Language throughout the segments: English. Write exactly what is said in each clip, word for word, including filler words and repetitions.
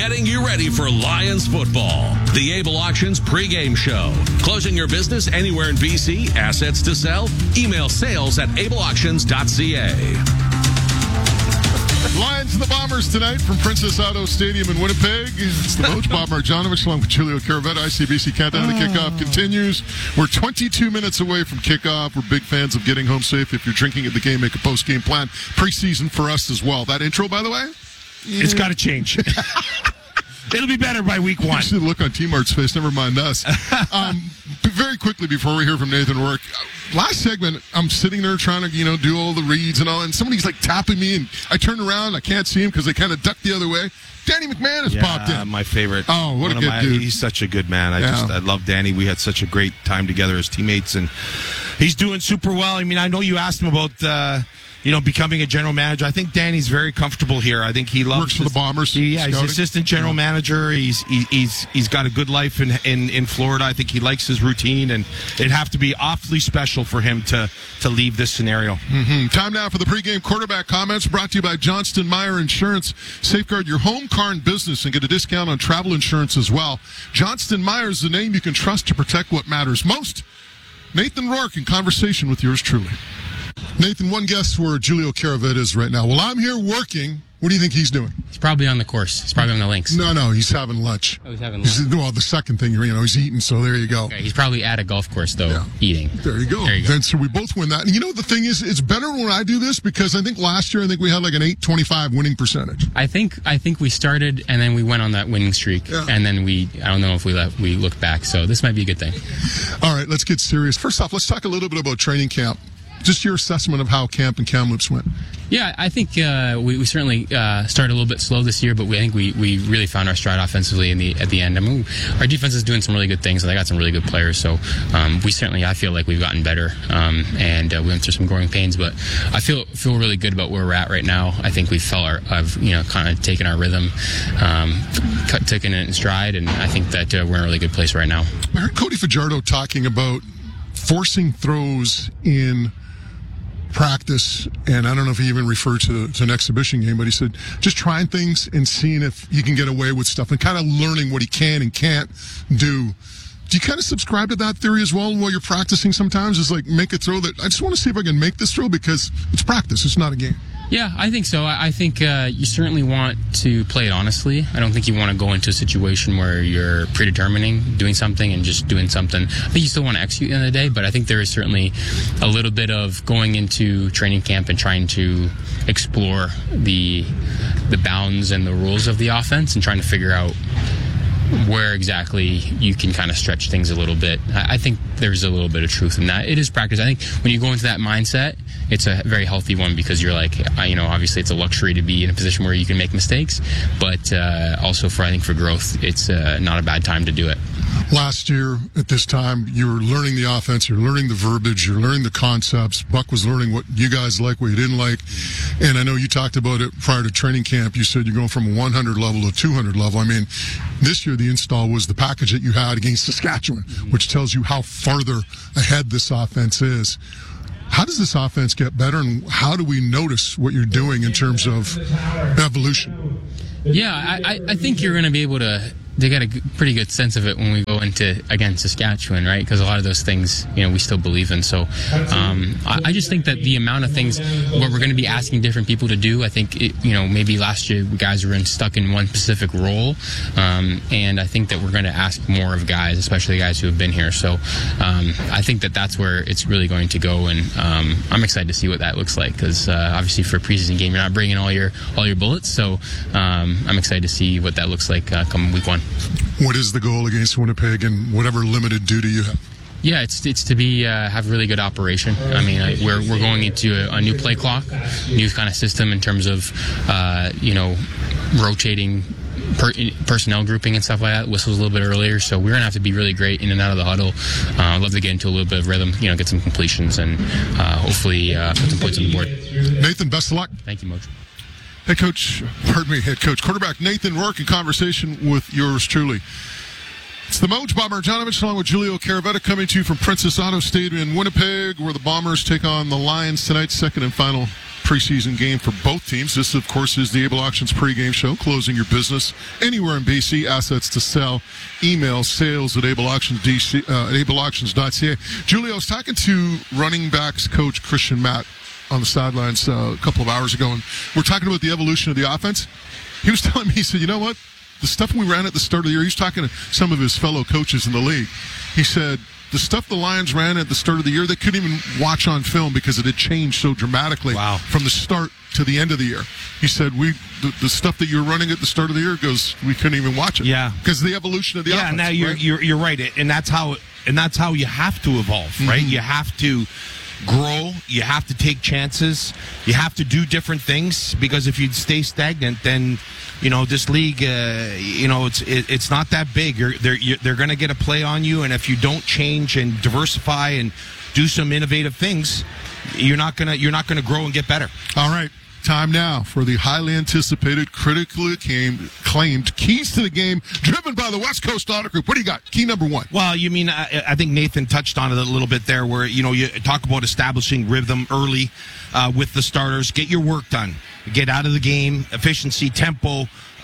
getting you ready for Lions football. The Able Auctions pregame show. Closing your business anywhere in B C? Assets to sell? Email sales at able auctions dot c a. Lions and the Bombers tonight from Princess Auto Stadium in Winnipeg. It's the Moj Bob Marjanovic along with Julio Caravetta. I C B C countdown to kickoff continues. We're twenty-two minutes away from kickoff. We're big fans of getting home safe. If you're drinking at the game, make a post-game plan. Preseason for us as well. That intro, by the way? It's got to change. It'll be better by week one. You see the look on T-Mart's face. Never mind us. um, very quickly, before we hear from Nathan Rourke, last segment, I'm sitting there trying to, you know, do all the reads and all, and somebody's like tapping me, and I turn around. I can't see him because they kind of ducked the other way. Danny McMahon has yeah, popped in. My favorite. Oh, what One a good my, dude. He's such a good man. I yeah. just I love Danny. We had such a great time together as teammates, and he's doing super well. I mean, I know you asked him about uh, you know, becoming a general manager. I think Danny's very comfortable here. I think he loves works for the Bombers. He, yeah, scouting. he's assistant general yeah. manager. He's he, he's he's got a good life in, in in Florida. I think he likes his routine, and it'd have to be awfully special for him to to leave this scenario. Mm-hmm. Time now for the pregame quarterback comments brought to you by Johnston Meyer Insurance. Safeguard your home, car, and business and get a discount on travel insurance as well. Johnston Meyer is the name you can trust to protect what matters most. Nathan Rourke in conversation with yours truly. Nathan, one guess where Julio Caravetta is right now. Well, I'm here working. What do you think he's doing? He's probably on the course. He's probably on the links. No, no, he's having lunch. Oh, he's having lunch. He's, well, the second thing, you know, he's eating, so there you go. Okay, he's probably at a golf course, though, yeah. eating. There you go. There you go. Then, so we both win that. And you know, the thing is, it's better when I do this because I think last year, I think we had like an eight twenty-five winning percentage. I think I think we started, and then we went on that winning streak, yeah. and then we, I don't know if we left, we looked back, so this might be a good thing. All right, let's get serious. First off, let's talk a little bit about training camp. Just your assessment of how camp and Kamloops went. Yeah, I think uh, we, we certainly uh, started a little bit slow this year, but we I think we, we really found our stride offensively in the at the end. I mean, our defense is doing some really good things, and they got some really good players. So um, we certainly, I feel like we've gotten better, um, and uh, we went through some growing pains. But I feel feel really good about where we're at right now. I think we felt our, I've you know, kind of taken our rhythm, um, taken it in stride, and I think that uh, we're in a really good place right now. I heard Cody Fajardo talking about forcing throws in practice, and I don't know if he even referred to, to an exhibition game, but he said just trying things and seeing if he can get away with stuff and kind of learning what he can and can't do. Do you kind of subscribe to that theory as well while you're practicing sometimes? Is like make a throw that I just want to see if I can make this throw because it's practice, it's not a game. Yeah, I think so. I think uh, you certainly want to play it honestly. I don't think you want to go into a situation where you're predetermining doing something and just doing something. I think you still want to execute at the end of the day, but I think there is certainly a little bit of going into training camp and trying to explore the the bounds and the rules of the offense and trying to figure out where exactly you can kind of stretch things a little bit. I think there's a little bit of truth in that. It is practice. I think when you go into that mindset, it's a very healthy one because you're like, you know, obviously it's a luxury to be in a position where you can make mistakes, but uh, also for, I think for growth, it's uh, not a bad time to do it. Last year at this time, you were learning the offense, you're learning the verbiage, you're learning the concepts. Buck was learning what you guys like, what you didn't like. And I know you talked about it prior to training camp. You said you're going from a one hundred level to two hundred level. I mean, this year the install was the package that you had against Saskatchewan, which tells you how farther ahead this offense is. How does this offense get better, and how do we notice what you're doing in terms of evolution? Yeah, I, I think you're going to be able to they get a g- pretty good sense of it when we go into, again, Saskatchewan, right? Because a lot of those things, you know, we still believe in. So um, I, I just think that the amount of things what we're going to be asking different people to do, I think, it, you know, maybe last year guys were in, stuck in one specific role. Um, and I think that we're going to ask more of guys, especially guys who have been here. So um, I think that that's where it's really going to go. And um, I'm excited to see what that looks like because uh, obviously for a preseason game, you're not bringing all your all your bullets. So um, I'm excited to see what that looks like uh, come week one. What is the goal against Winnipeg and whatever limited duty you have? Yeah, it's it's to be uh, have really good operation. I mean, I, we're we're going into a, a new play clock, new kind of system in terms of uh, you know rotating per, personnel grouping and stuff like that. Whistles a little bit earlier, so we're gonna have to be really great in and out of the huddle. Uh, I'd love to get into a little bit of rhythm, you know, get some completions and uh, hopefully uh, put some points on the board. Nathan, best of luck. Thank you, Moj. Head coach, pardon me, head coach, quarterback Nathan Rourke in conversation with yours truly. It's the Moj, Bob Marjanovic, along with Julio Caravetta, coming to you from Princess Auto Stadium in Winnipeg, where the Bombers take on the Lions tonight, second and final preseason game for both teams. This, of course, is the Able Auctions pregame show, closing your business anywhere in B C. Assets to sell. Email sales at able auctions dot c a. Julie, I was talking to running backs coach Christian Matt on the sidelines uh, a couple of hours ago, and we're talking about the evolution of the offense. He was telling me, he said, you know what? The stuff we ran at the start of the year, he was talking to some of his fellow coaches in the league. He said, the stuff the Lions ran at the start of the year, they couldn't even watch on film because it had changed so dramatically wow. from the start to the end of the year. He said, "We the, the stuff that you're running at the start of the year goes, we couldn't even watch it." Yeah, because the evolution of the yeah. offense. Now you're, right? you're you're right, and that's how and that's how you have to evolve, mm-hmm. right? You have to grow. You have to take chances. You have to do different things, because if you stay stagnant, then you know this league. Uh, you know it's it, it's not that big. You're, they're you're, they're going to get a play on you, and if you don't change and diversify and do some innovative things, you're not gonna you're not gonna grow and get better. All right. Time now for the highly anticipated, critically acclaimed, claimed keys to the game, driven by the West Coast Auto Group. What do you got? Key number one. Well, you mean, I, I think Nathan touched on it a little bit there, where, you know, you talk about establishing rhythm early uh, with the starters. Get your work done. Get out of the game, efficiency, tempo.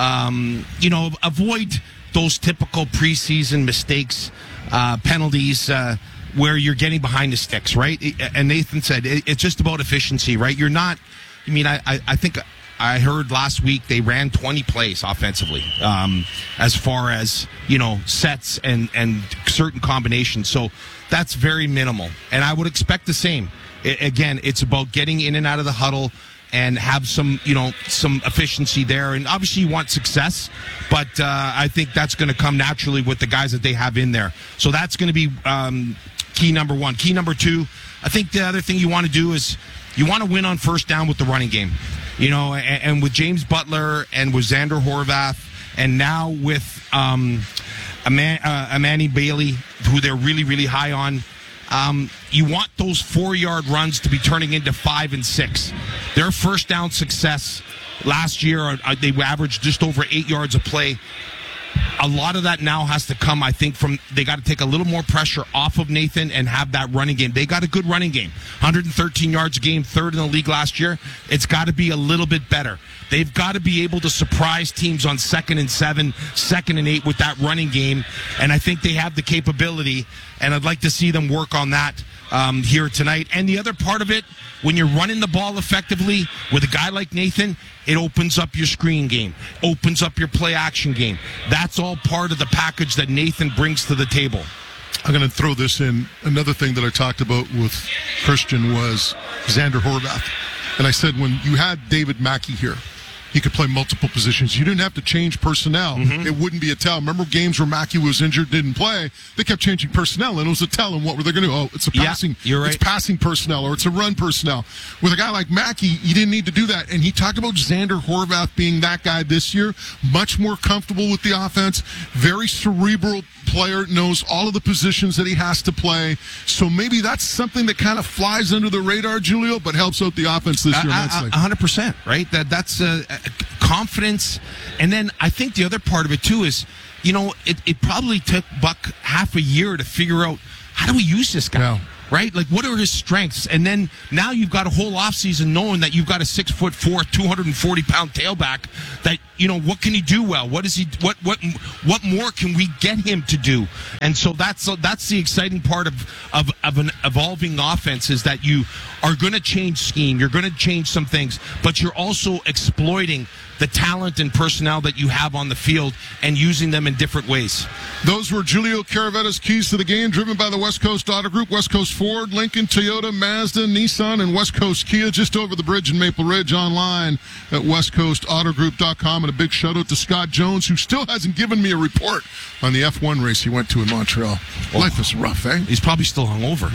Um, you know, avoid those typical preseason mistakes, uh, penalties, uh, where you're getting behind the sticks, right? And Nathan said it, it's just about efficiency, right? You're not. I mean, I, I think I heard last week they ran twenty plays offensively, um, as far as, you know, sets and, and certain combinations. So that's very minimal. And I would expect the same. I, again, it's about getting in and out of the huddle and have some, you know, some efficiency there. And obviously you want success, but uh, I think that's going to come naturally with the guys that they have in there. So that's going to be um, key number one. Key number two, I think the other thing you want to do is you want to win on first down with the running game. You know, and, and with James Butler and with Xander Horvath, and now with um, Aman, uh, Amani Bailey, who they're really, really high on, um, you want those four-yard runs to be turning into five and six. Their first down success last year, uh, they averaged just over eight yards a play. A lot of that now has to come, I think, from they got to take a little more pressure off of Nathan and have that running game. They got a good running game. one hundred thirteen yards a game, third in the league last year. It's got to be a little bit better. They've got to be able to surprise teams on second and seven, second and eight with that running game. And I think they have the capability, and I'd like to see them work on that um, here tonight. And the other part of it, when you're running the ball effectively with a guy like Nathan, it opens up your screen game, opens up your play action game. That's all part of the package that Nathan brings to the table. I'm going to throw this in. Another thing that I talked about with Christian was Xander Horvath. And I said, when you had David Mackey here, he could play multiple positions. You didn't have to change personnel. Mm-hmm. It wouldn't be a tell. Remember games where Mackey was injured, didn't play? They kept changing personnel, and it was a tell. And what were they going to do? Oh, it's a passing. Yeah, you're right. It's passing personnel, or it's a run personnel. With a guy like Mackey, you didn't need to do that. And he talked about Xander Horvath being that guy this year, much more comfortable with the offense, very cerebral player, knows all of the positions that he has to play. So maybe that's something that kind of flies under the radar, Julio, but helps out the offense this year immensely. one hundred percent, right? That That's uh, confidence. And then I think the other part of it, too, is, you know, it, it probably took Buck half a year to figure out, how do we use this guy? Yeah. Right? Like, what are his strengths? And then now you've got a whole offseason knowing that you've got a six foot four, two hundred forty pound tailback that, you know, what can he do well? What is he, what, what, what more can we get him to do? And so that's, that's the exciting part of, of, of an evolving offense, is that you are going to change scheme. You're going to change some things, but you're also exploiting the talent and personnel that you have on the field and using them in different ways. Those were Julio Caravetta's keys to the game, driven by the West Coast Auto Group, West Coast Ford, Lincoln, Toyota, Mazda, Nissan, and West Coast Kia, just over the bridge in Maple Ridge, online at west coast auto group dot com. And a big shout out to Scott Jones, who still hasn't given me a report on the F one race he went to in Montreal. Oh, life is rough, eh? He's probably still hungover.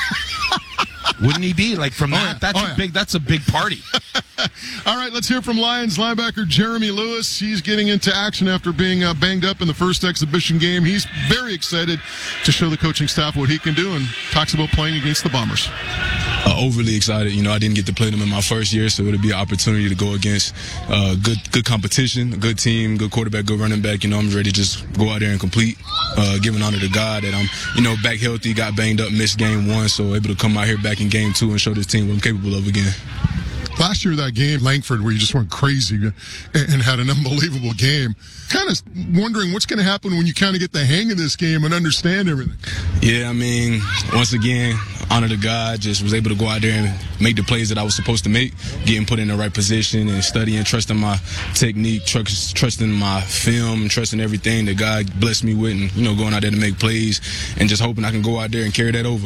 Wouldn't he be? Like, from oh, that, yeah. that's oh, a yeah. big, that's a big party. All right, let's hear from Lions linebacker Jeremy Lewis. He's getting into action after being uh, banged up in the first exhibition game. He's very excited to show the coaching staff what he can do, and talks about playing against the Bombers. Uh, overly excited. You know, I didn't get to play them in my first year, so it'll be an opportunity to go against uh, good good competition, a good team, good quarterback, good running back. You know, I'm ready to just go out there and complete, uh, giving honor to God that I'm, you know, back healthy, got banged up, missed game one, so able to come out here back in game two and show this team what I'm capable of again. Last year, that game, Langford, where you just went crazy and, and had an unbelievable game. Kind of wondering what's going to happen when you kind of get the hang of this game and understand everything. Yeah, I mean, once again, honor to God, just was able to go out there and make the plays that I was supposed to make, getting put in the right position and studying, trusting my technique, trust, trusting my film, and trusting everything that God blessed me with, and, you know, going out there to make plays and just hoping I can go out there and carry that over.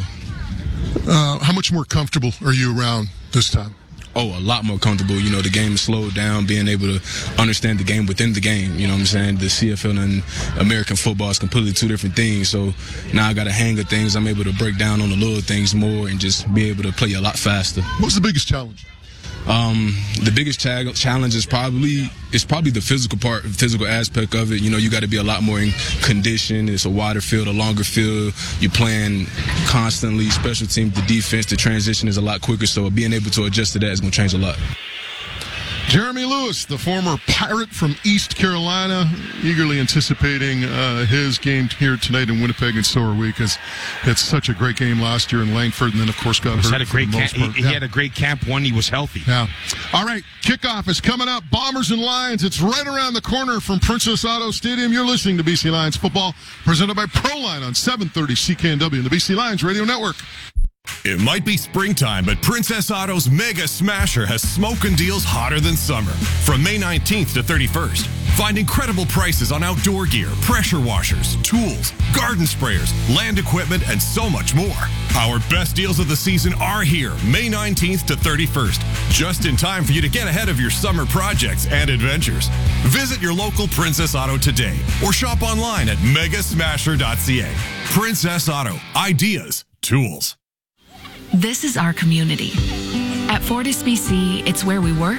Uh, how much more comfortable are you around this time? Oh, a lot more comfortable. You know, the game is slowed down, being able to understand the game within the game. You know what I'm saying? The C F L and American football is completely two different things. So now I got a hang of things. I'm able to break down on the little things more and just be able to play a lot faster. What's the biggest challenge? Um, the biggest cha- challenge is probably is probably the physical part, physical aspect of it. You know, you got to be a lot more in condition. It's a wider field, a longer field. You're playing constantly. Special teams, the defense, the transition is a lot quicker. So being able to adjust to that is going to change a lot. Jeremy Lewis, the former Pirate from East Carolina, eagerly anticipating uh, his game here tonight in Winnipeg, and so are we, because it's such a great game last year in Langford, and then, of course, got He's hurt. Had a great for the camp. most part. He, yeah. he had a great camp when he was healthy. Yeah. All right, kickoff is coming up. Bombers and Lions. It's right around the corner from Princess Auto Stadium. You're listening to B C Lions football, presented by Proline on seven thirty C K N W and the B C Lions Radio Network. It might be springtime, but Princess Auto's Mega Smasher has smoking deals hotter than summer. From May nineteenth to thirty-first, find incredible prices on outdoor gear, pressure washers, tools, garden sprayers, land equipment, and so much more. Our best deals of the season are here, May nineteenth to thirty-first, just in time for you to get ahead of your summer projects and adventures. Visit your local Princess Auto today or shop online at mega smasher dot c a. Princess Auto. Ideas. Tools. This is our community. At Fortis B C, it's where we work,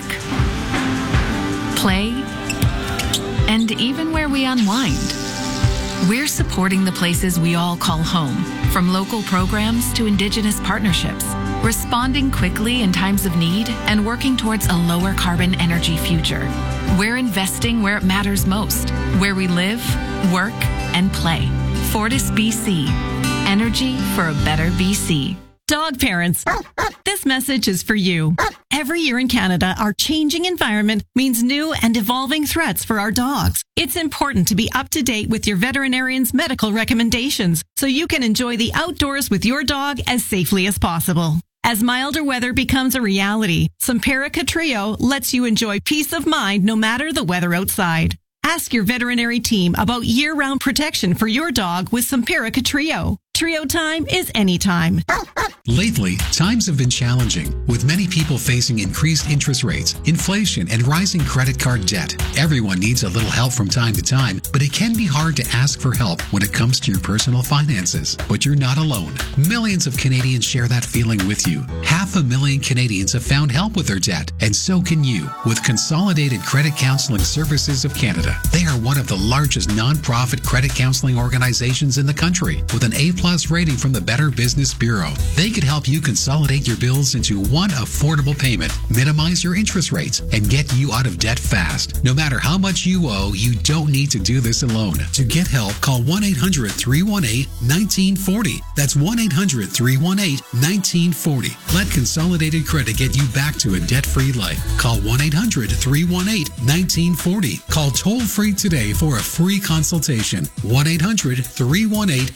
play, and even where we unwind. We're supporting the places we all call home, from local programs to Indigenous partnerships, responding quickly in times of need and working towards a lower carbon energy future. We're investing where it matters most, where we live, work, and play. Fortis B C. Energy for a better B C. Dog parents, this message is for you. Every year in Canada, our changing environment means new and evolving threats for our dogs. It's important to be up to date with your veterinarian's medical recommendations so you can enjoy the outdoors with your dog as safely as possible. As milder weather becomes a reality, Simparica Trio lets you enjoy peace of mind no matter the weather outside. Ask your veterinary team about year-round protection for your dog with Simparica Trio. Trio time is anytime. Lately, times have been challenging, with many people facing increased interest rates, inflation, and rising credit card debt. Everyone needs a little help from time to time, but it can be hard to ask for help when it comes to your personal finances. But you're not alone. Millions of Canadians share that feeling with you. Half a million Canadians have found help with their debt, and so can you, with Consolidated Credit Counseling Services of Canada. They are one of the largest non-profit credit counseling organizations in the country, with an A-plus rating from the Better Business Bureau. They could help you consolidate your bills into one affordable payment, minimize your interest rates, and get you out of debt fast. No matter how much you owe, you don't need to do this alone. To get help, call one eight hundred, three one eight, one nine four zero. That's one eight hundred, three one eight, one nine four zero. Let Consolidated Credit get you back to a debt-free life. Call one eight hundred, three one eight, one nine four zero. Call toll-free today for a free consultation. one eight hundred, three one eight,